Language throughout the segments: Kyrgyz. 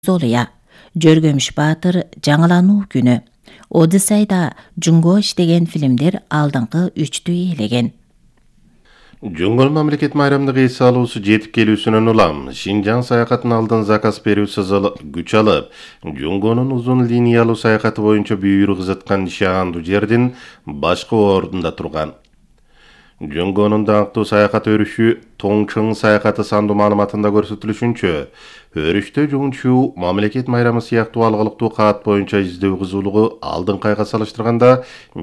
Золуя, Жөргөмүш Баатыр, Жаңылануу күнү, Одиссейда Жунго иштеген фильмдер алдыңкы 3-тү ээлеген. Жөнгөн мамлекет майрамдык эс алуусу жетип келүүсүнөн улам Шинжаң саякатын алдын заказ берүү сызыл күч алып, Жөнгөнүн узун линиялуу саякаты боюнча бүйүрү кызыткан Шаанду жердин башкы ордунда турган. Жөнгөнүн даңктуу саякат өрүшү Тоңчың саякаты сандуу маалыматында көрсөтүлүшүнчө, өрүштө жуңчу мамлекет майрамы сыяктуу алгылыктуу каат боюнча издөө кызуулугу алдыңкы айга салыштырганда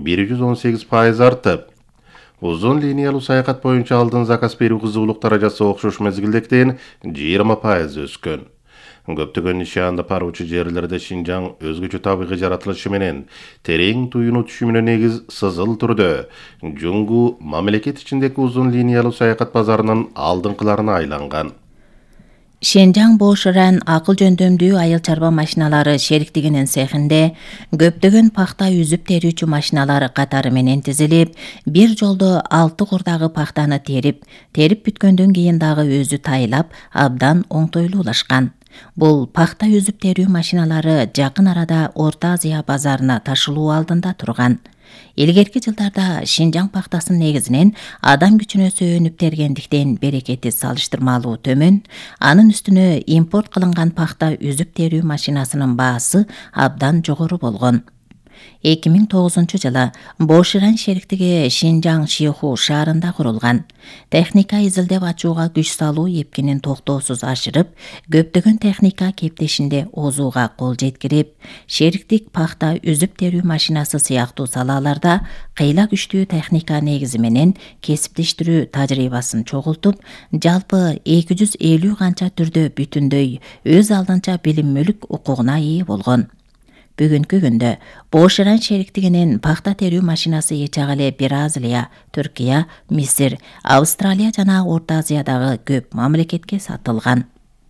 118% артып, узун линиялуу саякат боюнча алдын заказ берүү кызуулук даражасы окшош мезгилдектен 20% өскөн. Көптөгөн нишаанды баруучу жерлерде Шинжаң өзгөчө табигый жаратылышы менен терең туюнуу түшүмүнө негиз сызыл түрдө Жуңгу мамлекет ичиндеги узун линиялуу саякат базарынын алдыңкыларына айланган. Шинжаң Бошыран акыл жөндөмдүү айыл чарба машиналары шериктигинин цехинде көптөгөн пахта үзүп терүүчү машиналар катары менен тизилип, бир жолдо 6 курдагы пахтаны терип бүткөндөн кийин дагы өзү тайлап, абдан оңтойлуулашкан. Бул пахта үзүп терүү машиналары жакын арада Орто Азия базарына ташылуу алдында турган. Илгерки жылдарда Шинжаң пахтасынын негизинен адам күчүнө сөөнүп тергендиктен берекети салыштырмалуу төмөн, анын үстүнө импорт кылынган пахта үзүп терүү машинасынын баасы абдан жогору болгон. 2009-жылы Бошыран шериктиги Шинжаң Шиху шаарында курулган. Техника изилдеп ачууга күч салуу эпкинин токтоосуз ашырып, көптөгөн техника кептешинде озууга кол жеткирип, шериктик пахта үзүп терүү машинасы сыяктуу салаларда кыйла күчтүү техника негизи менен кесиптештирүү тажрыйбасын чогултуп, жалпы 250 канча түрдө бүтүндөй өз алдынча билим мүлүк укугуна ээ болгон. Бүгүнкү күндө Бошыран шериктигинин пахта терүү машинасы эчак эле Бразилия, Түркия, Мисир, Австралия жана Орто Азиядагы көп мамлекетке сатылган.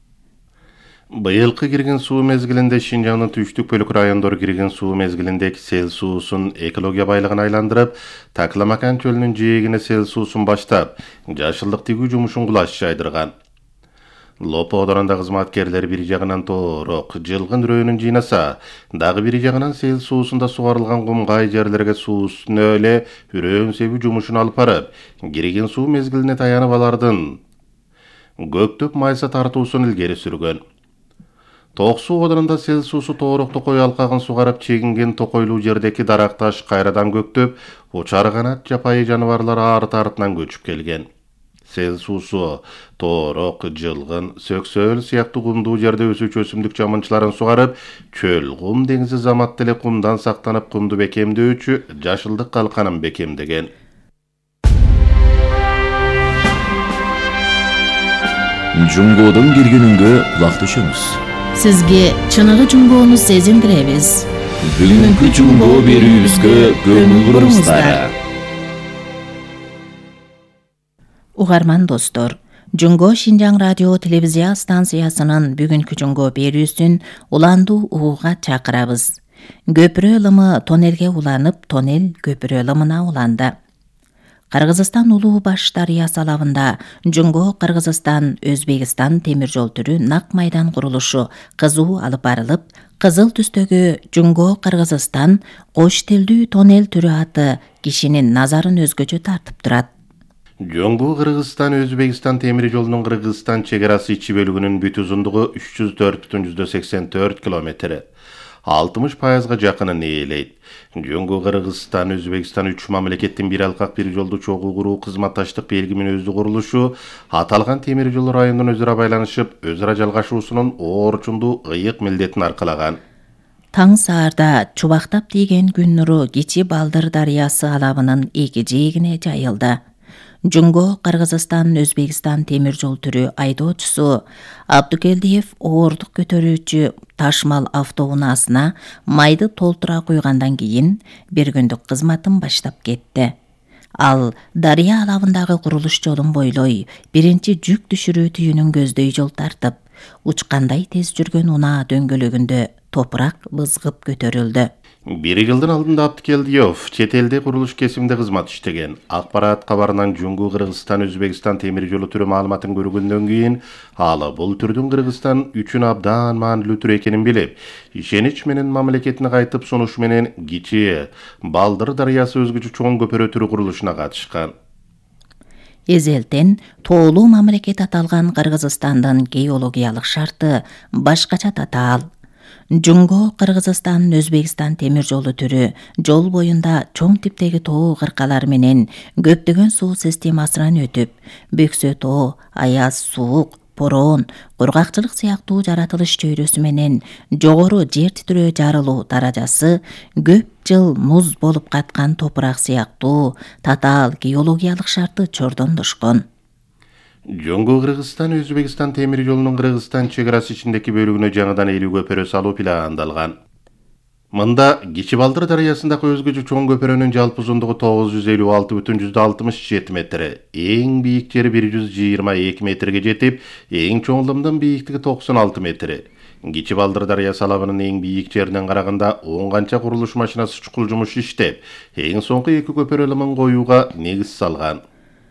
Быйылкы кирген суу мезгилинде Шинжаңдын түштүк бөлүк райондору кирген суу мезгилиндеги сел суусун экология байлыгына айландырып, Такламакан чөлүнүн жээгине сел суусун баштап, жашылдык тигүү жумушун кулаш жайдырган. Лопо одорунда кызматкерлер бир жагынан тоорок, жылгын рөөнүн жыйнаса, дагы бир жагынан сел суусунда сугарылган кумгай жерлерге суу үстүнө эле үрөөн себүү жумушун алып барып, кирген суу мезгилине таянып алардын көктөп майса тартуусун илгери сүргөн. Ток суу одорунда сел суусу тоорок токой алкагын сугарып чегинген токойлуу жердеги даракташ кайрадан көктөп, учар канат жапайы жаныбарлар арты-артынан көчүп келген. Сел суусу тоорок, жылгын, сөксөөл сыяктуу кумдуу жерде өсүүчү өсүмдүк жамынчыларын сугарып, чөл кум деңизи замат деле кумдан сактанып кумду бекемдөөчү жашылдык калканын бекемдеген. Жуңгодун киргенүнгө кулак түшүңүз. Сизге чыныгы жуңгоону сезиндиребиз. Бүгүнкү жуңго берүүбүзгө көңүл буруңуздар. Угарман достор, Жунго Шинжаң радио телевизия станциясынын бүгүнкү жуңго берүүсүн уландуу угууга чакырабыз. Көпүрө ылымы тоннелге уланып, тоннел көпүрө ылымына уланды. Кыргызстан Улуу Баш дарыясы алабында Жунго Кыргызстан-Өзбекстан темир жол түрү нак майдан курулушу кызуу алып барылып, кызыл түстөгү Жунго Кыргызстан кош тилдүү тоннел түрү аты кишинин назарын өзгөчө тартып турат. Жуңгу Кыргызстан-Өзбекстан темир жолунун Кыргызстан чек арасы ичи бөлүгүнүн бүт узундугу 304,84 километр. 60%га жакынын ээлейт. Жуңгу Кыргызстан-Өзбекстан 3 мамлекеттин бир алкак бир жолду чогуу куруу кызматташтык белгимин өздү курулушу аталган темир жол райондун өзүрө байланышып, өзүрө жалгашуусунун оорчундуу ыйык милдетин аркалаган. Таң саарда чубактап тийген күн нуру Кичи Балдыр дарыясы алабынын эки жээгине жайылды. Жунго Кыргызстан-Өзбекстан темир жол түрү айдоочусу Абдукелдиев оордук көтөрүүчү ташмал автоунаасына майды толтура куйгандан кийин бир күндүк кызматын баштап кетти. Ал дарыя алабындагы курулуш жолун бойлой биринчи жүк түшүрүү түйүнүн көздөй жол тартып, учкандай тез жүргөн унаа дөңгөлөгүндө топурак бызгып көтөрүлдү. 1 жылдын алдында Абдыкелдиев чет элде курулуш кесиминде кызмат иштеген. Акпарат кабарынан Жуңгу Кыргызстан Өзбекстан темир жолу түрү маалыматын көргөндөн кийин ал бул түрдүн Кыргызстан үчүн абдан маанилүү түр экенин билип, ишенич менен мамлекетине кайтып сунуш менен Кичи Балдыр дарыясы өзгөчө чоң көпөрө түрү курулушуна катышкан. Эзелтен тоолуу мамлекет аталган Кыргызстандын геологиялык шарты башкача татаал. Жуңго Кыргызстан Өзбекстан темир жолу түрү жол боюнда чоң типтеги тоо кыркалар менен көптөгөн суу системасынан өтүп, бөксө тоо, аяз, суук, бороон, кургакчылык сыяктуу жаратылыш чөйрөсү менен жогору жер титирөө жарылуу даражасы көп жыл муз болуп каткан топурак сыяктуу татаал геологиялык шарты чордондошкон. Жуңгу Кыргызстан Өзбекстан темир жолунун Кыргызстан чек арасы ичиндеги бөлүгүнө жаңыдан 50 көпөрө салуу пландалган. Мында Кичи Балдыр дарыясындагы өзгөчө чоң көпөрөнүн жалпы узундугу 956,67 метр, эң бийик жери 122 метрге жетип, эң чоң лымдын бийиктиги 96 метр. Кичи Балдыр дарыясы алабынын эң бийик жеринен караганда 10 канча курулуш машинасы чукул жумуш иштеп, эң соңку 2 көпөрө лымын коюуга негиз салган.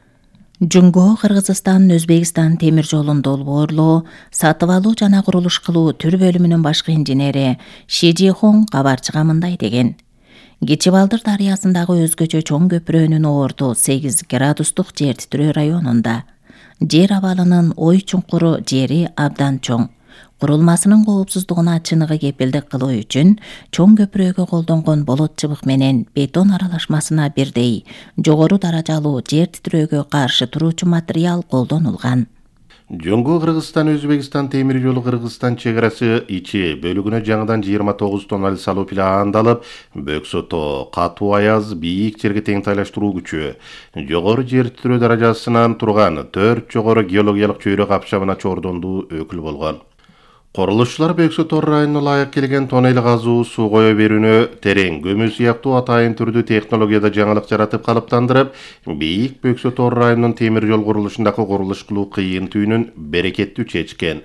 Жуңго Кыргызстан Өзбекстан темир жолун долбоорлоо, сатып алуу жана курулуш кылуу түр бөлүмүнүн башкы инженери Шижихон кабарчыга мындай деген. Кичи Балдыр дарыясындагы өзгөчө чоң көпүрөнүн орду 8 градустук жер титирөө районунда. Жер абалынын ой чуңкуру жери абдан чоң. Курулмасынын коопсуздугуна чыныгы кепилдик кылуу үчүн чоң көпүрөгө колдонгон болот чыбык менен бетон аралашмасына бирдей жогору даражалуу жер титирөөгө каршы туруучу материал колдонулган. Жуңгу Кыргызстан Өзбекстан темир жолу Кыргызстан чек арасы ичи бөлүгүнө жаңыдан 29 тоннель салуу пландалып, бөксө тоо, катуу аяз, бийик жерге тең тайлаштыруу күчү, жогору жер титирөө даражасынан турган 4 жогору геологиялык чөйрө капчабына чордондуу өкүл болгон. Курулушчулар Бөксө тор районуна ылайык келген тоннель казуу, суу кое берүүнү терең көмү сыяктуу атайын түрдүү технологияда жаңылык жаратып калыптандырып, бийик Бөксө тор районунун темир жол курулушундагы курулуш кылуу кыйын түйүнүн берекеттүү чечкен.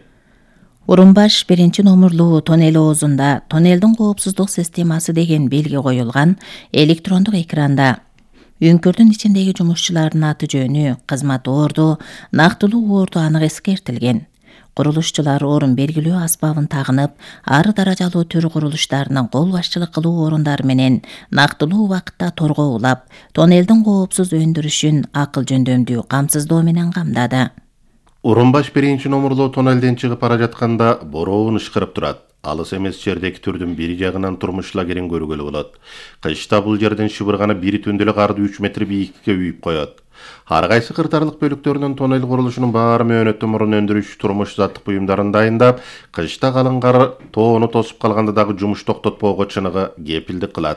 Урумбаш 1 номурлуу тоннель оозунда тоннелдин коопсуздук системасы деген белги коюлган электрондук экранда үңкүрдүн ичиндеги жумушчулардын аты жөнү, кызмат орду, нактылуу орду анык эскертилген. Курулушчулар орун белгилөө аспабын тагынып, ар даражалуу төр курулуштарынын кол башчылык кылуу орундары менен нактылуу убакытта торго улап, тоннелдин коопсуз өндүрүшүн акыл жөндөмдүү камсыздоо менен камдады. Урумбаш 1 номурлуу тоннелден чыгып бара жатканда бороон ышкырып турат. Алыс эмес жердеги түрдүн бир жагынан турмуш лагерин көргөлү болот. Кышта бул жерден шыбырганы бир түндө эле карды 3 метр бийиктикке үйүп коет. Ар кайсы кыртарлык бөлүктөрүнөн тоннель курулушунун баары мөөнөттөн мурун өндүрүш турмуш заттык буюмдарын дайындап, кышта калың кар тоону тосуп калганда дагы жумуш токтотпоого чыныгы кепилдик кылат.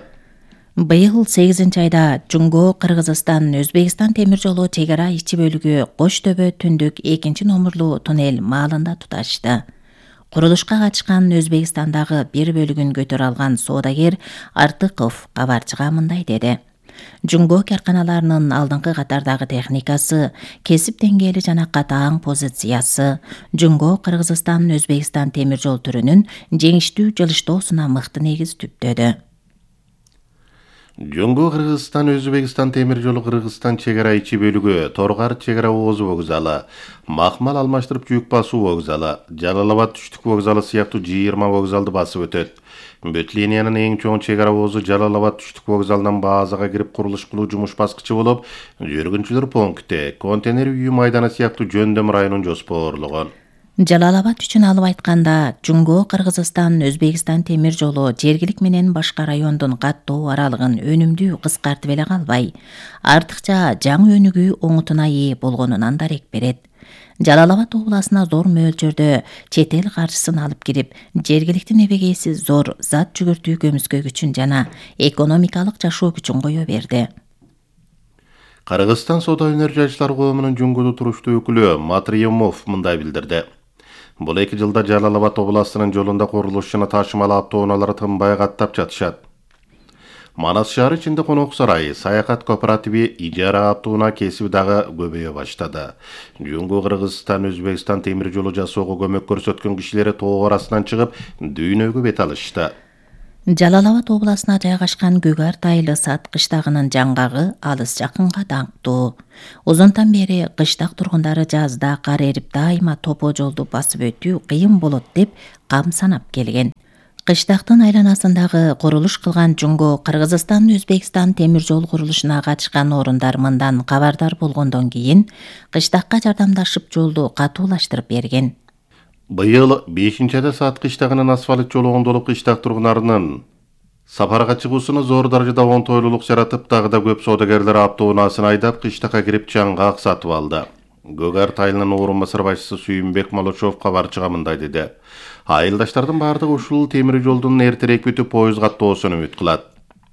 Быйыл 8 айда Жуңго Кыргызстан Өзбекстан темир жолу чек ара ичи бөлүгү Кош төбө түндүк 2 номурлуу тоннель маалында туташты. Курулушка катышкан Өзбекстандагы бир бөлүгүн көтөрө алган соодагер Артыков кабарчыга мындай деди. Жуңго карканаларынын алдыңкы катардагы техникасы, кесип деңгээли жана катаң позициясы Жуңго Кыргызстан Өзбекстан темир жол түрүнүн жеңиштүү жылыштоосуна мыкты негиз түптөдү. Жуңгу Кыргызстан Өзбекстан темир жолу Кыргызстан чек ара ичи бөлүгү Торгар чек ара оозу вокзалы, Махмал алмаштырып жүк басуу вокзалы, Жалал-Абад түштүк вокзалы сыяктуу 20 вокзалды басып өтөт. Бүт линиянын эң чоң чек ара оозу Жалал-Абад түштүк вокзалынан базага кирип курулуш кылуу жумуш баскычы болуп, жүргүнчүлөр пункти, контейнер үйү майданы сыяктуу жөндөм районун жоспоорлогон. Жалал-Абад үчүн алып айтканда, Жуңго Кыргызстан Өзбекстан темир жолу жергилик менен башка райондун каттоо аралыгын өнүмдүү кыскартып эле калбай, артыкча жаңы өнүгүү оңутуна ээ болгонунан дарек берет. Жалал-Абад обласына зор мөлчөрдө чет эл каржысын алып кирип, жергиликтин эбегейси зор зат жүгүртүү көмүскө күчүн жана экономикалык жашоо күчүн кое берди. Кыргызстан соода өнөр жайчылар коомунун Жуңгудо туруштуу өкүлү Матриемов мындай билдирди. Бул 2 жылда Жалал-Абад областынын жолунда курулуш жана ташымал автоунаалары тынбай каттап жатышат. Манас шаары ичинде конок сарайы, саякат кооперативи ижара аптууна кесиби дагы көбөйө баштады. Жөнгө Кыргызстан, Өзбекстан темир жолу жасоого көмөк көрсөткөн кишилери тоо арасынан чыгып, дүйнөгө бет алышты. Жалал-Абад обласына жайгашкан Гөгар Тайлы Сат кыштагынын жаңгагы алыс жакынга даңктуу. Узунтан бери кыштак тургундары жазда кар эрип дайыма топо жолду басып өтүү кыйын болот деп кам санап келген. Кыштактын айланасындагы курулуш кылган Жунго Кыргызстан, Өзбекстан темир жол курулушуна катышкан орундар мындан кабардар болгондон кийин кыштакка жардамдашып жолду катуулаштырып берген. Быйыл 5-че саат кыштагынын асфальт жолу оңдолуп кыштак тургундарынын сапарга чыгуусуна зор даражада оңтойлуулук жаратып, дагы да көп соодагерлер автоунаасын айдап кыштакка кирип жаңгак сатып алды. Гөгар Тайлынын орун басар башчысы Сүйүнбек Малочев кабарчыга мындай деди. Айылдаштардын баардыгы ушул темир жолдун эртерээк бүтүп поезд каттоосун үмүт кылат.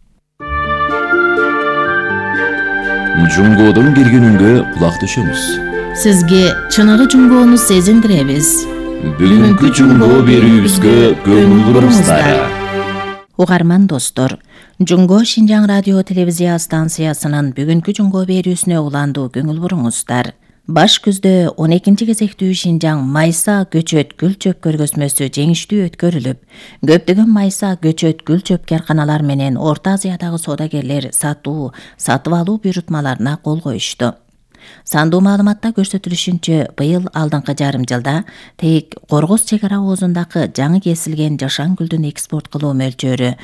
Жунгодун киргенүнгө кулак түшөмүз. Сизге чыныгы жунгоону сезиндиребиз. Бүгүнкү жунгоо берүүбүзгө көңүл буруңуздар. Угарман достор, Жунго Шинжаң радио телевизия станциясынын бүгүнкү жунгоо берүүсүнө уландуу көңүл буруңуздар. Баш күздө 12-ci кезектүү Шинжаң майса көчөт гүл чөп көргөзмөсү жеңиштүү өткөрүлүп, көптөгөн майса көчөт гүл чөп карканалар менен Орто Азиядагы соодагерлер сатып алуу буйрутмаларына кол коюшту. Сандуу маалыматта көрсөтүлүшүнчө, быйыл алдыңкы жарым жылда тек Коргоз чек ара оозундагы жаңы кесилген жашан гүлдүн экспорт кылуу мөлчөрү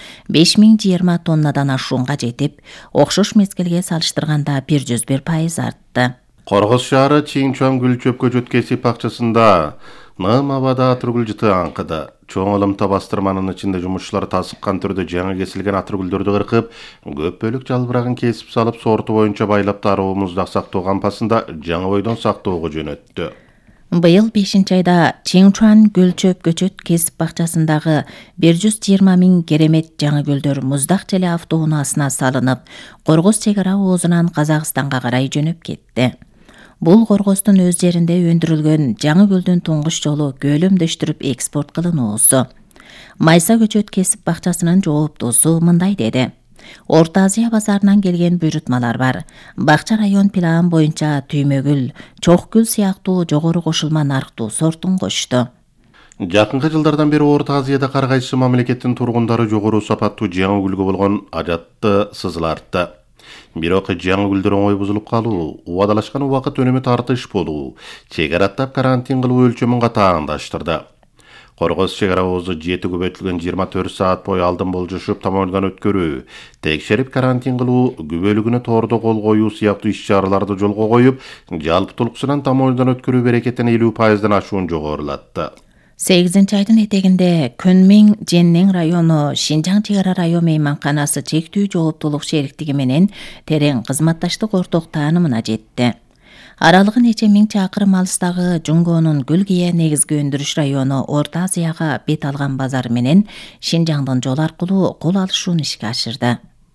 5020 тоннадан ашуунга жетип, окшош мезгилге салыштырганда 101% артты. Коргоз шаары Чиңчуан гүл чөп көчөт кесип акчасында ным абада атыргүл жыты аңкыды. Чоң ылымта бастырманын ичинде жумушчулар тасыккан түрдө жаңы кесилген атыргүлдөрдү кыркып, көп бөлүк жалбырагын кесип салып, сорту боюнча байлап таруу муздак сактоо кампасында жаңы бойдон сактоого жөнөттү. Быйыл 5-айда Чиңчуан гүл чөп көчөт кесип бакчасындагы 120 000 керемет жаңы гүлдөр муздак желе автоунаасына салынып, Коргоз чек ара оозунан Казакстанга карай жөнөп кетти. Бул Коргоздун өз жеринде өндүрүлгөн жаңы гүлдүн туңгуш жолу көлөмдөштүрүп экспорт кылынуусу. Майса көчөт кесип бакчасынын жооптуусу мындай деди. Орто Азия базарынан келген буйрутмалар бар. Бакча район план боюнча түймөгүл, чокгүл сыяктуу жогору кошулма нарктуу сортун кошту. Жакынкы жылдардан бери Орто Азияда кар кайсы мамлекеттин тургундары жогору сапаттуу жаңы гүлгө болгон ажатты сызылартты. Бирок жаңы гүлдөр оңой бузулуп калуу, убадалашкан убакыт өнүмү тартыш болуу, чек араттап карантин кылуу өлчөмүн катааңдаштырды. Коргоз чек ара оозу 7 көбөйтүлгөн 24 саат бою алдын болжошуп тамоюлдан өткөрүү, текшерип карантин кылуу, күбөлүгүнө тоордо кол коюу сыяктуу иш-чараларды жолго коюп, жалпытуулуксунан тамоюлдан өткөрүү берекетин 50%-дан ашуун жогорулатты. 8-айдын этегинде Көнмең Женнең району Шинжаң чек ара район мейманканасы чектүү жооптуулук шериктиги менен терең кызматташтык орток таанымына жетти. Аралыгы нече миң чакырым алыстагы Жунгонун Гүлгие негизги өндүрүш району Орто Азияга бет алган базары менен Шинжаңдын жол аркылуу кол алышуун ишке ашырды.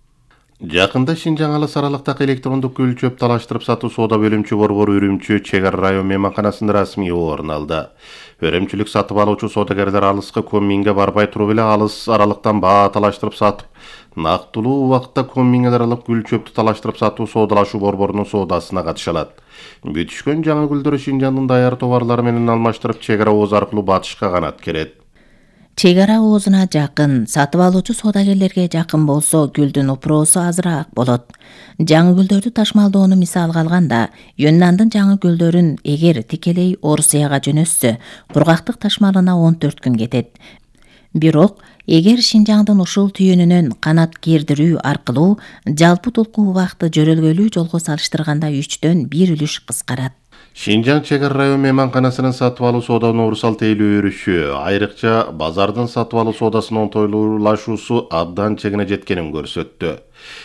Жакында Шинжаң алыс аралыктагы электрондук гүл чөп талаштырып сатуу соода бөлүмчү Борбор Үрүмчү чек ара район мейманканасында расмий орун алды. Өрөмчүлүк сатып алуучу соодагерлер алыска Көнмиңге барбай туруп эле алыс аралыктан баа талаштырып сатып, нактылуу убакытта Көнмиң аралык гүл чөптү талаштырып сатуу соодалашуу борборунун соодасына катыша алат. Бүтүшкөн жаңы гүлдөр Шинжаңдын даяр товарлары менен алмаштырып чек ара ооз аркылуу батышка канат керет. Чек ара оозуна жакын, сатып алуучу соодагерлерге жакын болсо гүлдүн упроосу азыраак болот. Жаңы гүлдөрдү ташмалдоону мисалга алганда, Юннандын жаңы гүлдөрүн эгер тикелей Орусияга жөнөтсө, кургактык ташмалына 14 күн кетет. Бирок, эгер Шинжаңдын ушул түйүнүнөн канат кирдирүү аркылуу жалпы толку убакытты жөрөлгөлүү жолго салыштырганда 3дөн 1 үлүш кыскарат. Шинжаң чек ара район мейманканасынын сатып алуу сооданын урусал тейлөө өрүшү, айрыкча базардын сатып алуу соодасынын оңтойлуулашуусу абдан чегине жеткенин көрсөттү.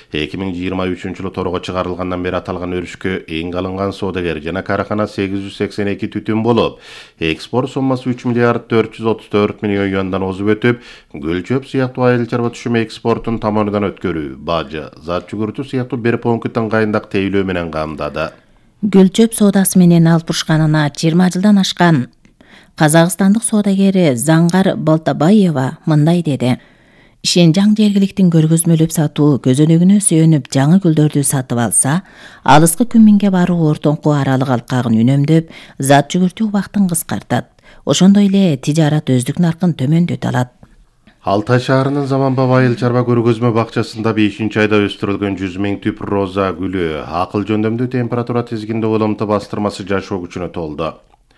2023-жылы торго чыгарылгандан бери аталган өрүшкө эң алынган соодагер жана каракана 882 түтүн болуп, экспорт суммасы 3 миллиард 434 миллион юандан озуп өтүп, гүл чөп сыяктуу айыл чарба түшүмү экспортун тамоюлдан өткөрүү, бажы, зат жүгүртүү сыяктуу бир пункттын кайындак тейлөө менен камдады. Гүл чөп соодасы менен алпушканына 20 жылдан ашкан Казакстандык соодагери Заңгар Балтабаева мындай деди. Шинжаң жергиликтин көргөзмөлөп сатуу көзөнөгүнө сүйөнүп жаңы гүлдөрдү сатып алса, алыскы Күнмиңге баруу ортоңку аралык алкагын үнөмдөп, зат жүгүртүү убактын кыскартат. Ошондой эле тижарат өздүк наркын төмөндөтө алат. Алтай шаарынын Заманбап айыл чарба көргөзмө бакчасында 5-айда өстүрүлгөн 100 000 түп роза гүлү акыл жөндөмдүү температура тизгинде ылымты бастырмасы жашоо күчүнө толду.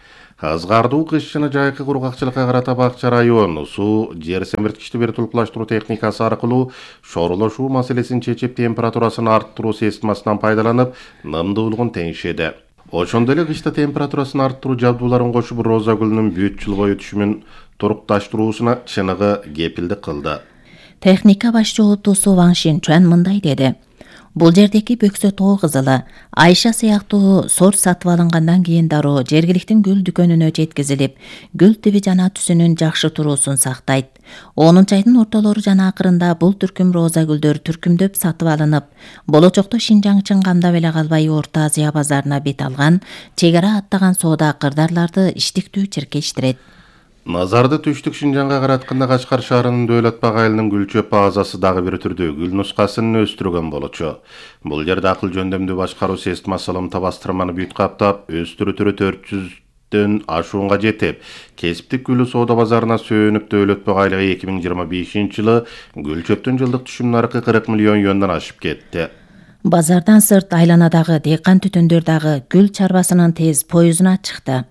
Ызгардуу кыш жана жайкы кургакчылыкка карата Бакча району суу жер семирткичти вертулклаштыруу техникасы аркылуу шорулошуу маселесин чечип, температурасын арттыруу системасынан пайдаланып, нымдуулугун теңшеди. Ошондой эле кышта температурасын арттыруу жабдууларын кошуп, роза гүлүнүн бүт жыл бою түшүмүн турукташтыруусуна чыныгы кепилдик кылды. Техника баш жооптуусу Ван Шинчуан мындай деди. Бул жердеки бөксө тоо кызылы, Айша сыяктуу сорт сатып алынгандан кийин дароо жергиликтин гүл дүкөнүнө жеткизилип, гүл тиби жана түсүнүн жакшы туруусун сактайт. 10-айдын ортолору жана акырында бул түркүм роза гүлдөр түркүмдөп сатып алынып, болочокто Шинжаң чын камдап эле калбай Орто Азия базарына бет алган, чек ара аттаган соода кырдарларды иштиктүү чиркештирет. Назарды түштүк Шинжаңга каратканда Качкар шаарынын Дөөлөт Бак айылынын гүлчөп базасы дагы бир түрдүү гүл нускасын өстүргөн болчу. Бул жерде акыл жөндөмдүү башкаруу системасы ылымта бастырманы бүт каптап, өстүрүү түрү 400дөн ашуунга жетип, кесиптик гүлү соода базарына сөөнүп, Дөөлөт Бак айылы 2025-жылы гүлчөптүн жылдык түшүм наркы 40 миллион юандан ашып кетти. Базардан сырт айланадагы дыйкан түтүндөр дагы гүл чарбасынын тез поюзуна чыкты.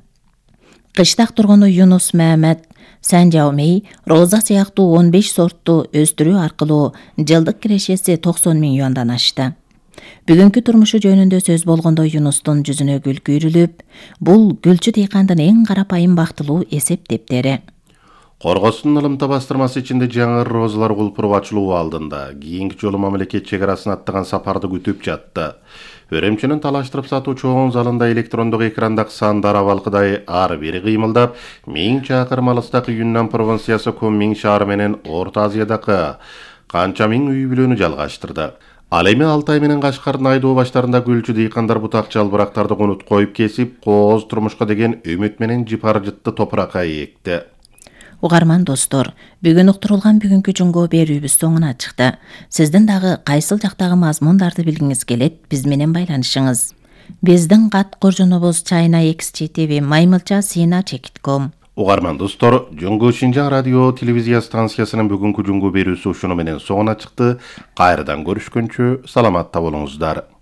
Кыштак тургуну Юнус Мамед Санжаумей роза сыяктуу 15 сортту өстүрүү аркылуу жылдык кирешеси 90 000 юандан ашты. Бүгүнкү турмушу жөнүндө сөз болгондо Юнустун жүзүнө гүл күйрүлүп, бул гүлчү дыйкандын эң карапайым бактылуу эсеп дептери. Коргостун ылымта бастырмасы ичинде жаңы розалар кулпуруп ачылуу алдында кийинки жолу мамлекет чек арасын аттаган сапарды күтүп жатты. Өрөмчүнүн талаштырып сатуу чоң залында электрондук экрандагы сандар абалкыдай ар бири кыймылдап, 1000 чакырым алыстагы Юннан провинциясы Кунмиң шаары менен Орто Азиядагы канча миң үй бүлөнү жалгаштырды. Ал эми Алтай менен Кашкардын айдоо баштарында гүлчү дыйкандар бутак жалбырактарды конут коюп кесип, кооз турмушка деген үмүт менен жыпар-жытты топуракка экти. Угарман достор, бүгүн уктурулган бүгүнкү жунго берүүбүз соңуна чыкты. Сиздин дагы кайсыл жактагы мазмундарды билгиңиз келет, биз менен байланышыңыз. Биздин кат коржонубуз china-xgtv maymilcha@sina.com. Угарман достор, Жуңгу Шинжаң радио телевизия станциясынын бүгүнкү жунго берүүсү ушуну менен соңуна чыкты. Кайрадан көрүшкөнчө саламатта болуңуздар.